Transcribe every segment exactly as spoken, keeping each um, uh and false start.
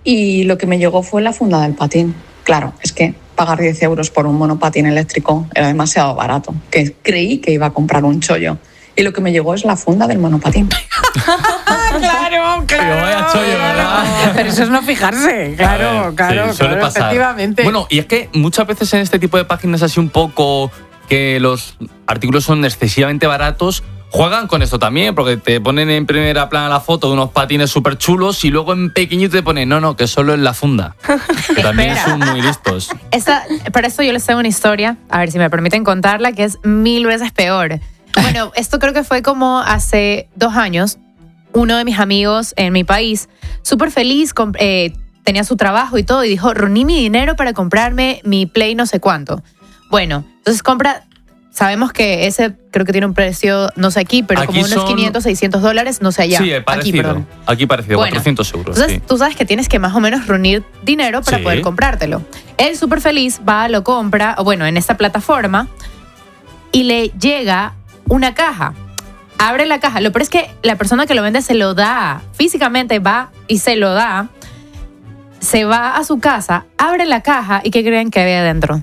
y lo que me llegó fue la funda del patín. Claro, es que pagar diez euros por un monopatín eléctrico era demasiado barato, que creí que iba a comprar un chollo. Y lo que me llegó es la funda del monopatín. Claro, claro. Vaya chollo, ¿verdad? Pero eso es no fijarse. Claro, ver, claro, sí, suele claro, pasar. efectivamente. Bueno, y es que muchas veces en este tipo de páginas así un poco que los artículos son excesivamente baratos, juegan con esto también, porque te ponen en primera plana la foto de unos patines súper chulos y luego en pequeñito te ponen, no, no, que solo es la funda. Que también son muy listos. Esta, para esto yo les tengo una historia, a ver si me permiten contarla, que es mil veces peor. Bueno, esto creo que fue como hace dos años. Uno de mis amigos en mi país, súper feliz, eh, tenía su trabajo y todo, y dijo, reuní mi dinero para comprarme mi Play no sé cuánto. Bueno, entonces compra, sabemos que ese creo que tiene un precio, no sé aquí, pero Aquí como unos son... quinientos, seiscientos dólares, no sé allá. Sí, parecido. Aquí, perdón. Aquí parecido, Bueno, cuatrocientos euros. Entonces, sí. tú sabes que tienes que más o menos reunir dinero para Sí. poder comprártelo. Él súper feliz va, lo compra, o bueno, en esta plataforma, y le llega una caja. Abre la caja. Lo peor es que la persona que lo vende se lo da. Físicamente va y se lo da. Se va a su casa, abre la caja y ¿qué creen que había dentro?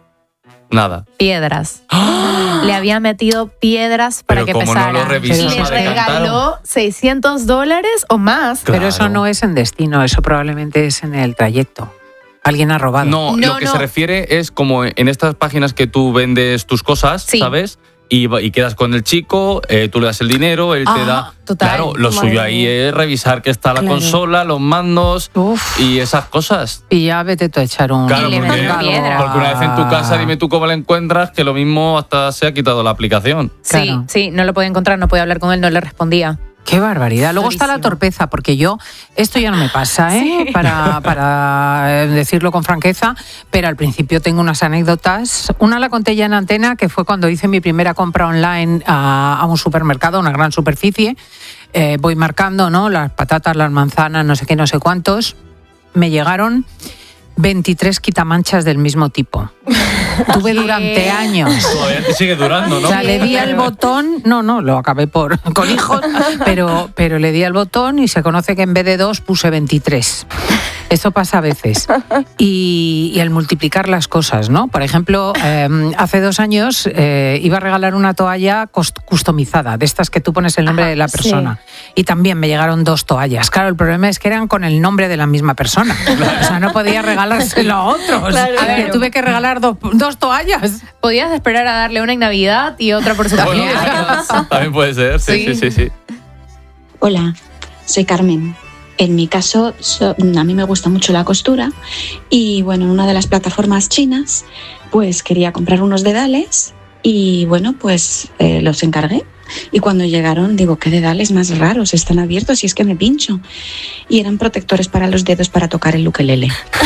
Nada. Piedras. Le había metido piedras para Pero que como pesara. no lo revisas, y le no le regaló cantaron. seiscientos dólares o más. Claro. Pero eso no es en destino, eso probablemente es en el trayecto. Alguien ha robado. No, No, lo que no. se refiere es como en estas páginas que tú vendes tus cosas, Sí. ¿sabes? Y, va- y quedas con el chico, eh, tú le das el dinero, él te Ah, da... total. Claro, lo Madre suyo ahí mía. es revisar que está la Claro. consola, los mandos Uf. y esas cosas. Y ya vete tú a echar un... Claro, le porque, metió piedra. porque una vez en tu casa dime tú cómo la encuentras, que lo mismo hasta se ha quitado la aplicación. Sí, Claro. sí, no lo podía encontrar, no podía hablar con él, no le respondía. Qué barbaridad. Luego está la Durísimo. torpeza, porque yo, esto ya no me pasa, ¿eh? Sí. Para, para decirlo con franqueza, pero al principio tengo unas anécdotas. Una la conté ya en antena, que fue cuando hice mi primera compra online a, a un supermercado, una gran superficie. Eh, voy marcando, ¿no? Las patatas, las manzanas, no sé qué, no sé cuántos. Me llegaron veintitrés quitamanchas del mismo tipo. Tuve durante años. Todavía te sigue durando, ¿no? O sea, le di al botón, no, no, lo acabé por con hijos, pero, pero le di al botón y se conoce que en vez de dos puse veintitrés. Eso pasa a veces. Y, y el multiplicar las cosas, ¿no? Por ejemplo, eh, hace dos años eh, iba a regalar una toalla cost- customizada, de estas que tú pones el nombre Ajá, de la sí. persona. Y también me llegaron dos toallas. Claro, el problema es que eran con el nombre de la misma persona. O sea, no podía regalárselo a otros. Claro, a ver, claro. tuve que regalar dos, dos toallas. Podías esperar a darle una en Navidad y otra por su Bueno, cumpleaños. también puede ser, sí, sí, Sí. sí, sí. Hola, soy Carmen. En mi caso, so- a mí me gusta mucho la costura y bueno, en una de las plataformas chinas, pues quería comprar unos dedales y bueno, pues eh, los encargué. Y cuando llegaron, digo, ¿qué dedales más raros? Están abiertos y es que me pincho. Y eran protectores para los dedos para tocar el ukelele.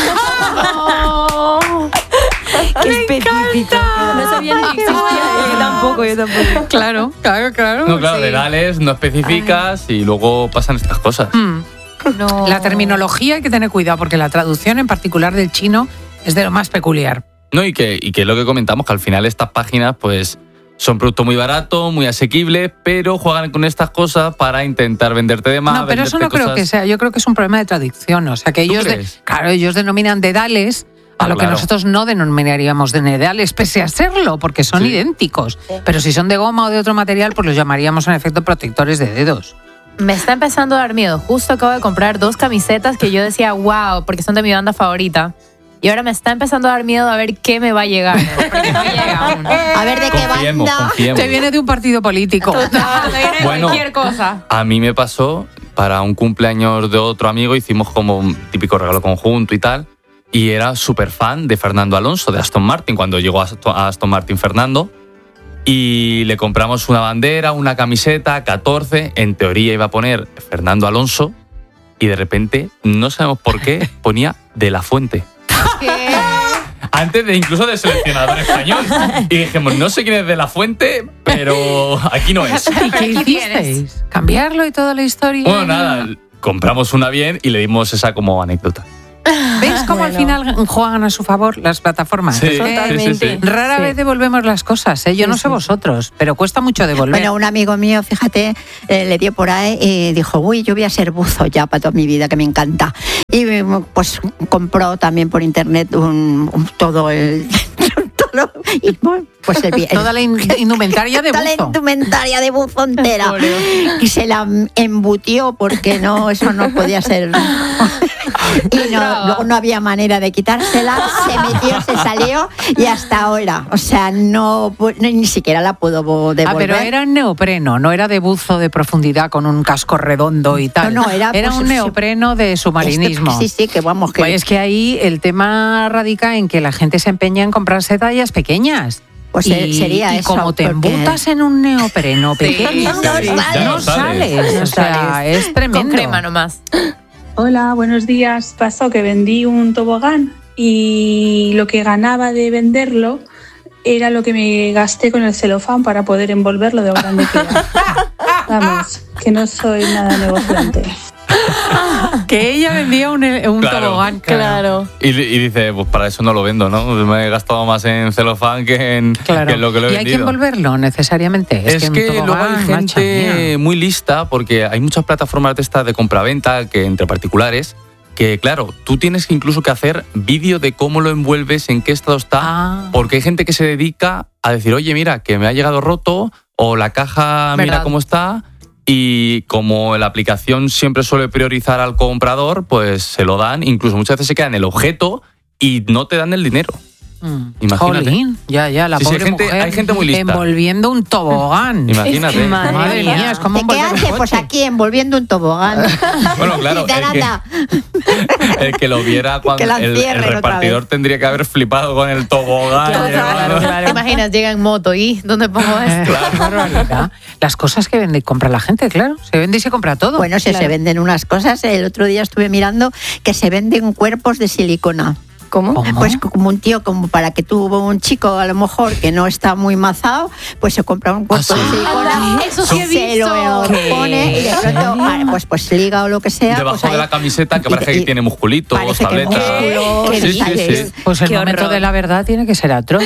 ¡Qué específico! No sabía ni que existía. Yo tampoco, yo tampoco. Claro, claro, claro. No, claro, sí. le dales, no especificas y luego pasan estas cosas. Mm. No. La terminología hay que tener cuidado porque la traducción en particular del chino es de lo más peculiar. No, y que, y que es lo que comentamos, que al final estas páginas, pues, son productos muy baratos, muy asequibles, pero juegan con estas cosas para intentar venderte de más. No, pero eso venderte no creo cosas- que sea. Yo creo que es un problema de traducción. O sea, que ¿Tú ellos, de- crees? claro, ellos denominan dedales a Ah, lo que claro. nosotros no denominaríamos de dedales, pese a serlo, porque son Sí. idénticos. Pero si son de goma o de otro material, pues los llamaríamos en efecto protectores de dedos. Me está empezando a dar miedo. Justo acabo de comprar dos camisetas que yo decía, wow, porque son de mi banda favorita. Y ahora me está empezando a dar miedo a ver qué me va a llegar. Porque no llega aún. A ver de qué Confiemos, banda. confiemos. Te viene de un partido político. Total, me viene de Bueno. cualquier cosa. A mí me pasó, para un cumpleaños de otro amigo, hicimos como un típico regalo conjunto y tal, y era súper fan de Fernando Alonso, de Aston Martin, cuando llegó a Aston- a Aston Martin Fernando, y le compramos una bandera, una camiseta, catorce, en teoría iba a poner Fernando Alonso, y de repente, no sabemos por qué, ponía De La Fuente. ¿Qué? Antes de incluso de seleccionador español. Y dijimos, no sé quién es De La Fuente, pero aquí no es. ¿Y qué Aquí hicisteis? ¿Cambiarlo y toda la historia? Bueno, nada, compramos una bien y le dimos esa como anécdota. ¿Ves cómo Bueno. al final juegan a su favor las plataformas? Sí, Es que Totalmente. sí, sí, sí. Rara Sí. vez devolvemos las cosas, ¿eh? Yo Sí, no sé sí. vosotros, pero cuesta mucho devolver. Bueno, un amigo mío, fíjate, eh, le dio por ahí y dijo, uy, yo voy a ser buzo ya para toda mi vida, que me encanta. Y pues compró también por internet un, un- todo el... todo, y, pues el, el- Toda la in- indumentaria de toda la buzo. indumentaria de buzo entera. Y se la embutió porque no, eso no podía ser. Y no, luego no había manera de quitársela, se metió, se salió y hasta ahora. O sea, no, pu- ni, ni siquiera la puedo devolver. Ah, pero era en neopreno, no era de buzo de profundidad con un casco redondo y tal. No, no, era, pues, un sí. neopreno de submarinismo. Este- sí, sí, que vamos, que. Pues es que ahí el tema radica en que la gente se empeña en comprarse tallas pequeñas. Pues y, sería y eso, como te porque- embutas en un neopreno pequeño, No Ya sales. no no sales. sales. O sea, es tremendo. Con crema nomás. Hola, buenos días. Pasó que vendí un tobogán y lo que ganaba de venderlo era lo que me gasté con el celofán para poder envolverlo de lo grande que era. Vamos, que no soy nada negociante. Que ella vendía un, un Claro. tobogán. Claro. Y, y dice, pues para eso no lo vendo, ¿no? Me he gastado más en celofán que en, Claro. que en lo que lo he y hay que vendido. envolverlo necesariamente. Es, Es, un que, luego tobogán, hay macha gente mía. muy lista porque hay muchas plataformas de estas de compraventa que entre particulares que, claro, tú tienes que incluso que hacer vídeo de cómo lo envuelves, en qué estado está, Ah. porque hay gente que se dedica a decir, oye, mira, que me ha llegado roto o la caja, mira ¿Verdad? cómo está. Y como la aplicación siempre suele priorizar al comprador, pues se lo dan, incluso muchas veces se queda en el objeto y no te dan el dinero. Mm. Imagínate. Jolín, ya, ya, la Sí, sí, pobre hay gente- mujer hay gente muy lista. envolviendo un tobogán. Imagínate. que madre Madre mía. mía, es como ¿De qué envolver un hace? Pues coche. aquí envolviendo un tobogán. Bueno, claro, Y de el que, nada. el que lo viera cuando Que la el, el encierren otra repartidor vez. tendría que haber flipado con el tobogán. Claro, llevando- claro. ¿Te imaginas? Llega en moto y ¿dónde pongo esto? Eh, qué barbaridad. Las cosas que vende y compra la gente, claro. Se vende y se compra todo. Bueno, si se venden unas cosas, el otro día estuve mirando que se venden cuerpos de silicona. ¿Cómo? ¿Cómo? Pues como un tío, como para que tuvo un chico a lo mejor que no está muy mazado, pues se compra un cuerpo ¿Ah, sí? de silicona, Eso sí he se lo visto. pone y de pronto, ah, pues, pues liga o lo que sea. Debajo pues de ahí- la camiseta que y- parece que y- tiene musculitos, parece que tableta. músculos, Sí, sí, ¿sabes? sí. Pues el Qué momento horror. de la verdad tiene que ser otro.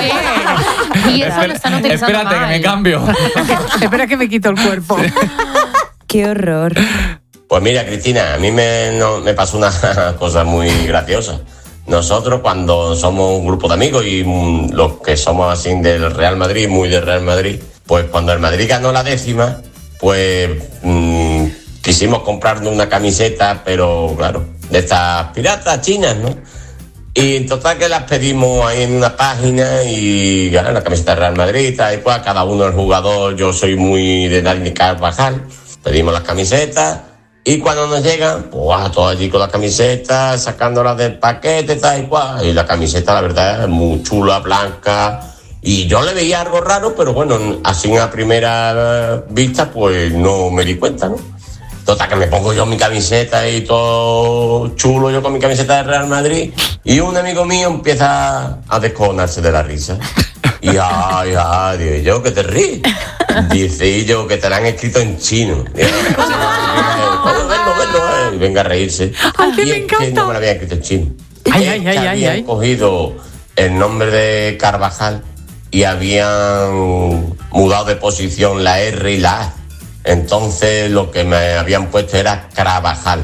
Y eso lo están utilizando Espérate, mal. que me cambio. Espera que me quito el cuerpo. Qué horror. Pues mira, Cristina, a mí me, no- me pasó una cosa muy graciosa. Nosotros cuando somos un grupo de amigos y mm, los que somos así del Real Madrid, muy del Real Madrid, pues cuando el Madrid ganó la décima, pues mm, quisimos comprarnos una camiseta, pero claro, de estas piratas chinas, ¿no? Y en total que las pedimos ahí en una página y ganan la camiseta del Real Madrid, tal y cual, cada uno el jugador, yo soy muy de Dani Carvajal, pedimos las camisetas y cuando nos llegan, pues todos allí con las camisetas, sacándolas del paquete, tal y cual, y la camiseta la verdad es muy chula, blanca, y yo le veía algo raro, pero bueno, así a primera vista pues no me di cuenta, ¿no? Total, que me pongo yo mi camiseta y todo chulo, yo con mi camiseta de Real Madrid, y un amigo mío empieza a descojonarse de la risa. Y ay, ay, digo yo, que te ríes. Dice y yo, que te la han escrito en chino. Y yo, bueno, verlo, verlo, eh, venga a reírse. Ay, que y me es que encanta. no me la habían escrito en chino. Ay, Es ay, que ay, ay, habían ay. cogido el nombre de Carvajal y habían mudado de posición la R y la A. Entonces lo que me habían puesto era Carvajal.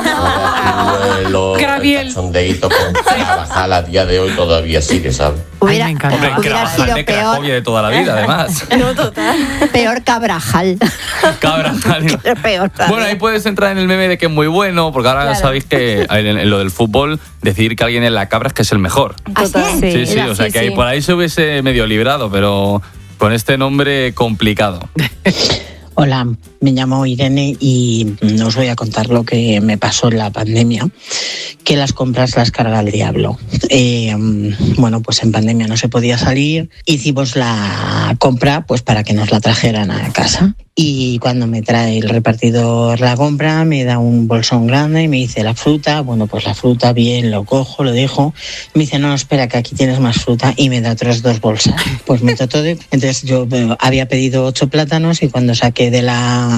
Graviel. El cachondeíto con Carvajal a día de hoy todavía sigue, ¿sabes? Hubiera, Ay, me encanta. Hombre, hubiera Carvajal sido de peor, Cracovia de toda la vida, además. No, total. peor Cabrajal. Cabrajal. peor todavía. Bueno, ahí puedes entrar en el meme de que es muy bueno, porque ahora Claro. sabéis que en, en lo del fútbol, decir que alguien en la cabra es que es el mejor. ¿Ah, sí? Total, Sí, sí, Era- o sea sí, que ahí sí. por ahí se hubiese medio librado, pero con este nombre complicado. Hola, me llamo Irene y os voy a contar lo que me pasó en la pandemia, que las compras las carga el diablo. Eh, bueno, pues en pandemia no se podía salir, hicimos la compra pues para que nos la trajeran a casa. Y cuando me trae el repartidor la compra, me da un bolsón grande y me dice la fruta. Bueno, pues la fruta bien, lo cojo, lo dejo. Me dice, no, espera, que aquí tienes más fruta, y me da otras dos bolsas. Pues meto todo. Entonces yo eh, había pedido ocho plátanos y cuando saqué de la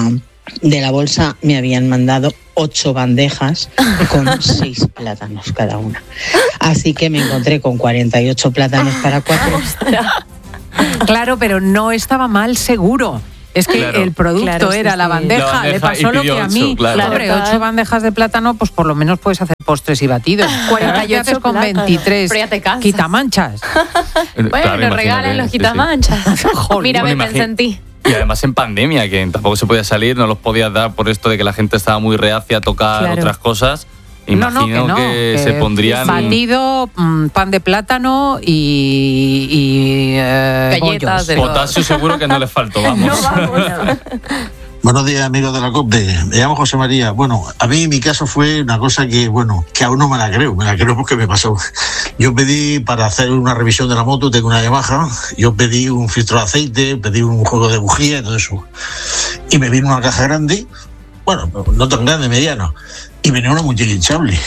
de la bolsa me habían mandado ocho bandejas con seis plátanos cada una. Así que me encontré con cuarenta y ocho plátanos para cuatro. Claro, pero no estaba mal seguro. Es que Claro. el producto Claro, sí, era sí. la bandeja, La bandeja le pasó y lo pidió que a ocho, mí. claro. Hombre, Claro. ocho bandejas de plátano, pues por lo menos puedes hacer postres y batidos. cuarenta y ¿Qué ocho haces con plátanos. veintitrés Pero ya te cansas. quitamanchas? Bueno, Claro, nos imagínate, regalan los sí, sí. quitamanchas. Mira, Bueno, me pensé imagi- en ti. Y además en pandemia, que tampoco se podía salir, no los podías dar por esto de que la gente estaba muy reacia a tocar Claro. otras cosas. No, no, Imagino que no. que, que se pondrían... Batido, mm, pan de plátano y, y eh, Galletas bollos. de- Potasio seguro que no les faltó, vamos. Buenos días, amigos de la COPE. Me llamo José María. Bueno, a mí mi caso fue una cosa que, bueno, que aún no me la creo. Me la creo porque me pasó. Yo pedí para hacer una revisión de la moto, tengo una Yamaha, yo pedí un filtro de aceite, pedí un juego de bujía y todo eso. Y me vino una caja grande, bueno, no tan grande, mediana, y venía una muñeca hinchable.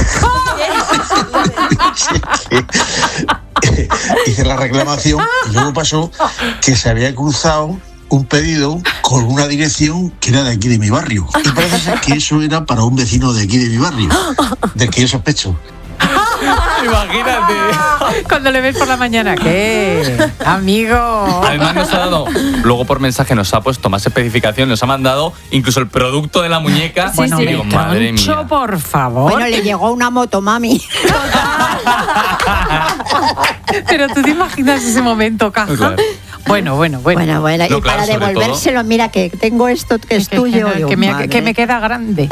Hice la reclamación y luego pasó que se había cruzado un pedido con una dirección que era de aquí de mi barrio. Y parece ser que eso era para un vecino de aquí de mi barrio, del que yo sospecho. Imagínate. Cuando le ves por la mañana, ¿qué? Amigo. Además nos ha dado, luego por mensaje nos ha puesto más especificación, nos ha mandado incluso el producto de la muñeca. Bueno, y me digo, madre troncho, mía. por favor. Bueno, le llegó una moto, mami. Pero tú te imaginas ese momento, caja. Claro. Bueno, bueno, bueno. Bueno, bueno, No, y claro, para sobre devolvérselo, mira que tengo esto que es tuyo. Digo, que, me, madre. que me queda grande.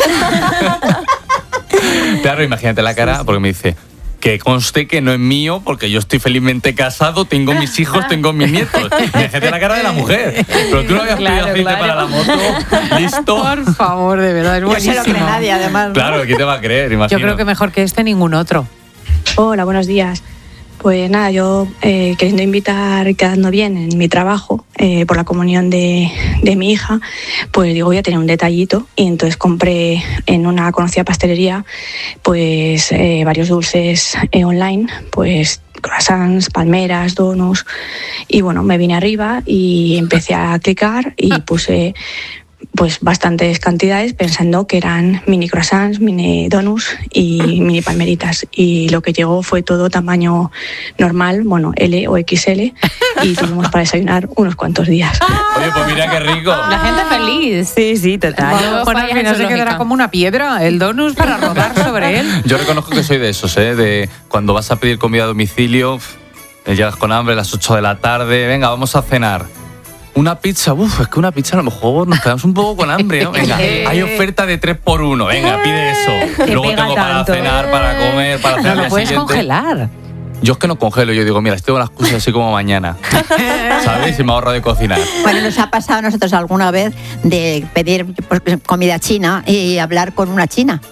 Claro, imagínate la cara, porque me dice que conste que no es mío, porque yo estoy felizmente casado, tengo mis hijos, tengo mis nietos. Imagínate la cara de la mujer. Pero tú no habías pedido Claro, aceite claro. para la moto. Listo. Por favor, de verdad, es No se buenísimo. lo cree nadie, además. ¿no? Claro, ¿quién te va a creer? Yo Imagino. creo que mejor que este ningún otro. Hola, buenos días. Pues nada, yo eh, queriendo invitar, quedando bien en mi trabajo eh, por la comunión de, de mi hija, pues digo voy a tener un detallito y entonces compré en una conocida pastelería pues eh, varios dulces eh, online, pues croissants, palmeras, donuts y bueno, me vine arriba y empecé a clicar y puse pues bastantes cantidades pensando que eran mini croissants, mini donuts y mini palmeritas. Y lo que llegó fue todo tamaño normal, bueno, L o X L, y tuvimos para desayunar unos cuantos días. Oye, pues mira qué rico. La gente feliz. Sí, sí, total. Bueno, Bueno, al fallas en final su se quedará lógica. como una piedra, el donus para rodar sobre él. Yo reconozco que soy de esos, ¿eh? De cuando vas a pedir comida a domicilio, uf, llegas con hambre a las ocho de la tarde, venga, vamos a cenar. Una pizza, uff, es que una pizza a lo mejor nos quedamos un poco con hambre, ¿no? Venga, hay oferta de tres por uno, venga, pide eso. Te Luego pega tengo para tanto. cenar, para comer, para No cenar lo al puedes siguiente. congelar. Yo es que no congelo, yo digo, mira, estoy con las cosas así como mañana, ¿sabes? Y me ahorro de cocinar. Bueno, nos ha pasado a nosotros alguna vez de pedir pues, comida china y hablar con una china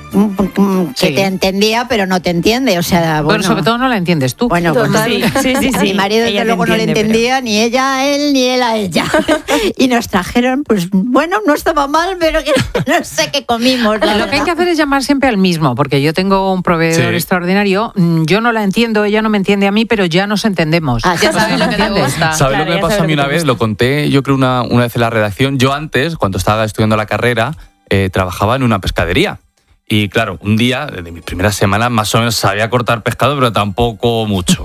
que Sí. te entendía pero no te entiende, o sea, Bueno, bueno, sobre todo no la entiendes tú. bueno, pues Total. Sí, sí, sí, a sí. mi marido Ella desde te luego no le entiende, entendía ni ella a él ni él a ella y nos trajeron, pues bueno, no estaba mal, pero que no sé qué comimos, la Lo que hay verdad. que hacer es llamar siempre al mismo, porque yo tengo un proveedor Sí. extraordinario. mm, Yo no la entiendo, ella no me entiende a mí, pero ya nos entendemos. Ah, Ya sabes lo que te ¿Entiendes? gusta. ¿Sabes Claro, lo que me ya pasó sabes a mí lo que una te vez? gusta. Lo conté yo creo una, una vez en la redacción. Yo antes, cuando estaba estudiando la carrera, eh, trabajaba en una pescadería. Y claro, un día, de mis primeras semanas, más o menos sabía cortar pescado, pero tampoco mucho.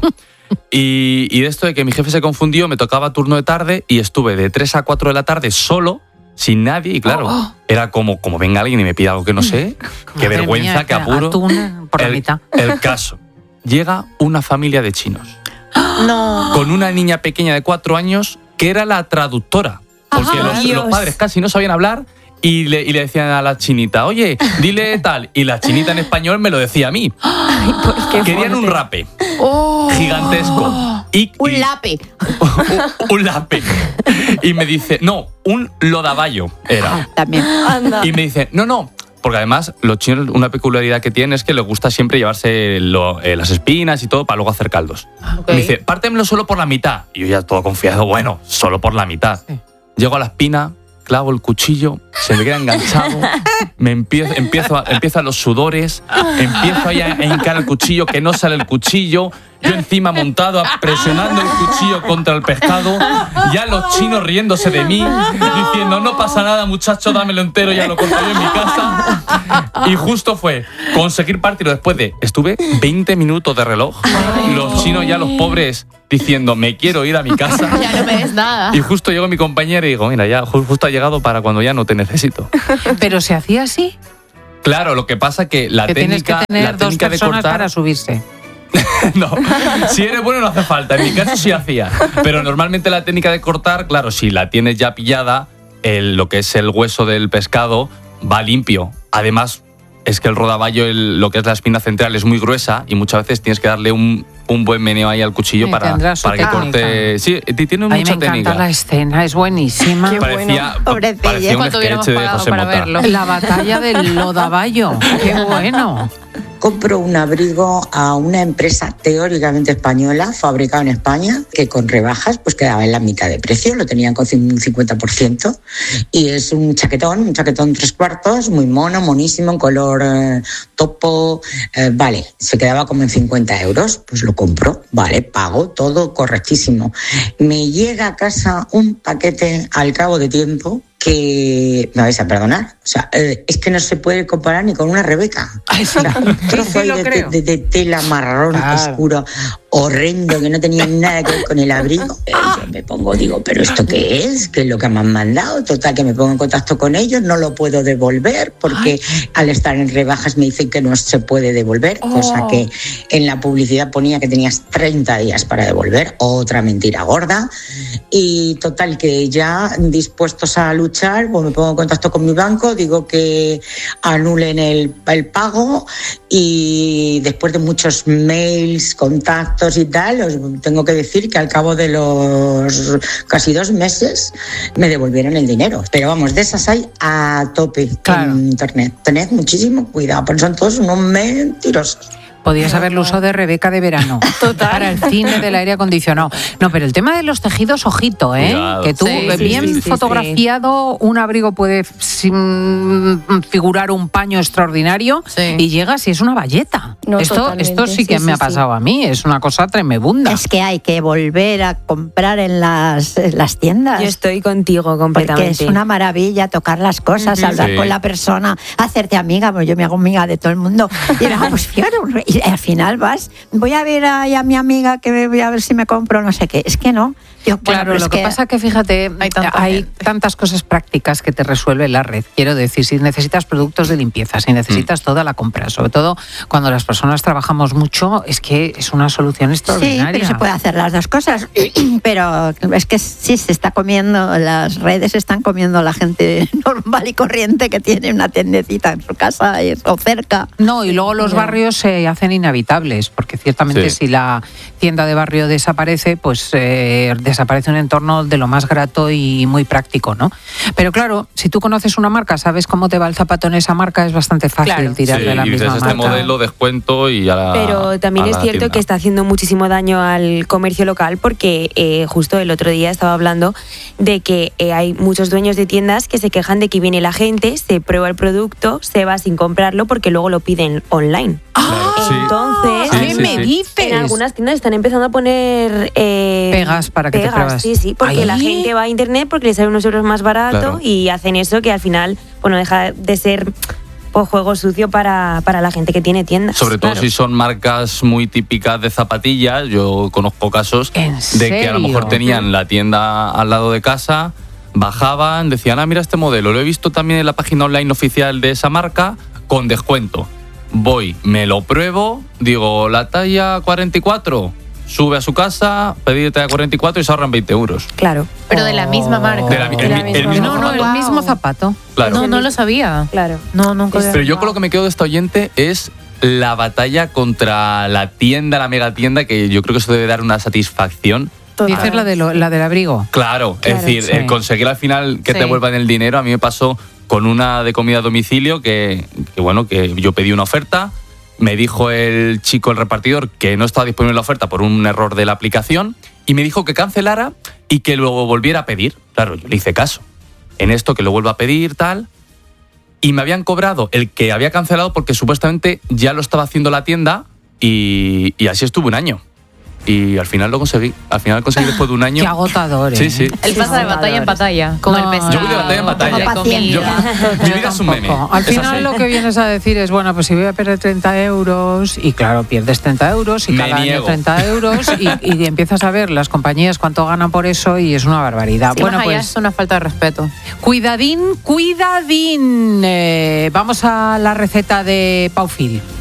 Y, y de esto de que mi jefe se confundió, me tocaba turno de tarde y estuve de tres a cuatro de la tarde solo, sin nadie. Y claro, Oh. era como, como venga alguien y me pida algo que no sé. Qué Madre vergüenza, mía, qué apuro. atún por la el, mitad. el caso. Llega una familia de chinos No. con una niña pequeña de cuatro años que era la traductora. Porque Ajá. los, Dios. los padres casi no sabían hablar y le, y le decían a la chinita, oye, dile tal. Y la chinita en español me lo decía a mí. Ay, pues qué Querían un fuerte. rape gigantesco. Y, Un y- lápiz. un, un lape. Y me dice, no, un lodaballo era. También. Anda. Y me dice, no, no. Porque además, los chinos, una peculiaridad que tienen es que les gusta siempre llevarse lo- eh, las espinas y todo para luego hacer caldos. Ok. Y me dice, pártemelo solo por la mitad. Y yo ya todo confiado, bueno, solo por la mitad. Sí. Llego a la espina, clavo el cuchillo, se me queda enganchado, me empiezo, empiezo a- empiezan los sudores, empiezo ahí a, a hincar el cuchillo, que no sale el cuchillo, yo encima montado, presionando el cuchillo contra el pescado, ya los chinos riéndose de mí, diciendo, no pasa nada, muchacho, dámelo entero, ya lo corto yo en mi casa. Y justo fue conseguir partirlo después de, estuve veinte minutos de reloj, los chinos ya, los pobres, diciendo, me quiero ir a mi casa. Ya no me des nada. Y justo llegó mi compañera y digo, mira, ya justo ha llegado para cuando ya no te necesito. ¿Pero se hacía así? Claro, lo que pasa que la que técnica, tienes que tener la técnica dos de personas cortar para subirse. No, si eres bueno no hace falta, en mi caso sí hacía. Pero normalmente la técnica de cortar, claro, si la tienes ya pillada, el, lo que es el hueso del pescado va limpio. Además, es que el rodaballo, el, lo que es la espina central, es muy gruesa y muchas veces tienes que darle un, un buen meneo ahí al cuchillo Sí, para, para que corte. Sí, tiene A mí mucha me encanta técnica. la escena, es buenísima. Qué Parecía- bueno. parecía un sketch de José Mota. La batalla del Lodaballo, qué bueno. Compro un abrigo a una empresa teóricamente española, fabricado en España, que con rebajas pues quedaba en la mitad de precio, lo tenían con un cincuenta por ciento. Y es un chaquetón, un chaquetón tres cuartos, muy mono, monísimo, en color eh, topo. Eh, vale, se quedaba como en cincuenta euros, pues lo compro, vale, pago, todo correctísimo. Me llega a casa un paquete al cabo de tiempo que me vais a perdonar, o sea, eh, es que no se puede comparar ni con una Rebeca. O sea, un trozo ahí de, de, de, de tela marrón claro. oscuro, horrendo, que no tenía nada que ver con el abrigo. Eh, yo me pongo, digo, ¿pero esto qué es? ¿Qué es lo que me han mandado? Total, que me pongo en contacto con ellos, no lo puedo devolver porque Ay. al estar en rebajas me dicen que no se puede devolver, oh. cosa que en la publicidad ponía que tenías treinta días para devolver, otra mentira gorda. Y total, que ya dispuestos a luchar, pues me pongo en contacto con mi banco, digo que anulen el, el pago y después de muchos mails, contactos y tal, os tengo que decir que al cabo de los casi dos meses me devolvieron el dinero. Pero vamos, de esas hay a tope claro. en internet. Tened muchísimo cuidado, porque son todos unos mentirosos. Podías haberlo usado de Rebeca de verano. Total. Para el cine del aire acondicionado. No, pero el tema de los tejidos, ojito, ¿eh? Cuidado. Que tú, sí, bien sí, sí, fotografiado, sí, sí. un abrigo puede sin, figurar un paño extraordinario sí. y llegas y es una bayeta. No, esto, esto sí que sí, me sí, ha pasado sí. a mí, es una cosa tremebunda. Es que hay que volver a comprar en las, en las tiendas. Yo estoy contigo completamente. Porque es una maravilla tocar las cosas, uh-huh. hablar sí. con la persona, hacerte amiga, pues yo me hago amiga de todo el mundo. Y vamos, fíjate, un rey. Y al final vas, voy a ver a, a mi amiga que voy a ver si me compro no sé qué. Es que no. Yo, claro, bueno, lo que, que pasa es que, fíjate, hay, hay tantas cosas prácticas que te resuelve la red. Quiero decir, si necesitas productos de limpieza, si necesitas mm. toda la compra, sobre todo cuando las personas trabajamos mucho, es que es una solución extraordinaria. Sí, pero se puede hacer las dos cosas. Pero es que sí, se está comiendo, las redes están comiendo a la gente normal y corriente que tiene una tiendecita en su casa o cerca. No, y luego los barrios se hacen inhabitables, porque ciertamente sí. si la tienda de barrio desaparece, pues eh, desaparece un entorno de lo más grato y muy práctico, ¿no? Pero claro, si tú conoces una marca, sabes cómo te va el zapato en esa marca, es bastante fácil claro. tirar sí, de la y misma dices, marca. Este modelo, descuento y a la Pero también es cierto tienda. que está haciendo muchísimo daño al comercio local porque eh, justo el otro día estaba hablando de que eh, hay muchos dueños de tiendas que se quejan de que viene la gente, se prueba el producto, se va sin comprarlo porque luego lo piden online. ¡Ah! Entonces, ¿qué sí, me sí. dices? En algunas tiendas están empezando a poner eh, pegas para que pegas, te pruebas. Sí, sí, porque ¿Ay? la gente va a internet porque les sale unos euros más barato claro. y hacen eso que al final, bueno, deja de ser pues, juego sucio para, para la gente que tiene tiendas. Sobre todo claro. si son marcas muy típicas de zapatillas. Yo conozco casos de que a lo mejor tenían la tienda al lado de casa, bajaban, decían, ah, mira este modelo, lo he visto también en la página online oficial de esa marca con descuento. Voy, me lo pruebo, digo, la talla cuarenta y cuatro, sube a su casa, pedir talla cuarenta y cuatro y se ahorran veinte euros. Claro. Pero de la misma marca. De la, de el, la el, misma el mismo no, no, zapato. el mismo zapato. Claro. No, no lo sabía. Claro. No, nunca. Pero yo con lo que me quedo de esta oyente es la batalla contra la tienda, la mega tienda, que yo creo que eso debe dar una satisfacción. Dices la, de lo, la del abrigo. Claro, claro, es decir, sí. el conseguir al final que sí. te vuelvan el dinero, a mí me pasó con una de comida a domicilio que, que bueno, que yo pedí una oferta, me dijo el chico, el repartidor, que no estaba disponible la oferta por un error de la aplicación y me dijo que cancelara y que luego volviera a pedir. Claro, yo le hice caso. En esto que lo vuelva a pedir, tal, y me habían cobrado el que había cancelado porque supuestamente ya lo estaba haciendo la tienda y, y así estuve un año. Y al final lo conseguí. Al final conseguí después de un año. Qué agotador, ¿eh? Sí, sí. Él pasa de batalla en batalla, con No, el pescado. Yo voy de batalla en batalla. con la comida. Yo- mi vida es un meme. Al Es final así. lo que vienes a decir es, bueno, pues si voy a perder treinta euros, y claro, pierdes treinta euros, y Me cada año niego. treinta euros, y, y empiezas a ver las compañías cuánto ganan por eso, y es una barbaridad. Sí, bueno, más allá pues es una falta de respeto. cuidadín, cuidadín. Eh, vamos a la receta de Paufil.